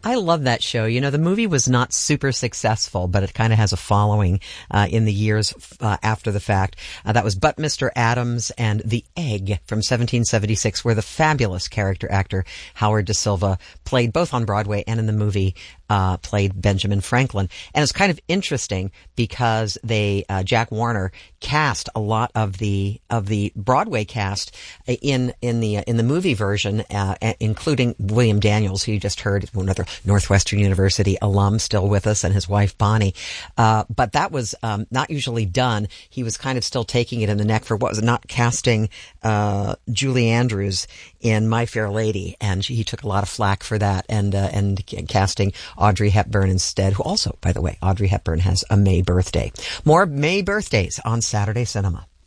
I love that show. You know, the movie was not super successful, but it kind of has a following in the years after the fact. That was But Mr. Adams and The Egg from 1776, where the fabulous character actor Howard Da Silva played both on Broadway and in the movie, played Benjamin Franklin. And it's kind of interesting because Jack Warner cast a lot of the Broadway cast in the movie version, including William Daniels, who you just heard, another Northwestern University alum, still with us, and his wife Bonnie. But that was not usually done. He was kind of still taking it in the neck for what was not casting Julie Andrews in My Fair Lady, and he took a lot of flack for that, and casting Audrey Hepburn instead, who also, by the way, Audrey Hepburn has a May birthday. More May birthdays on Saturday Cinema.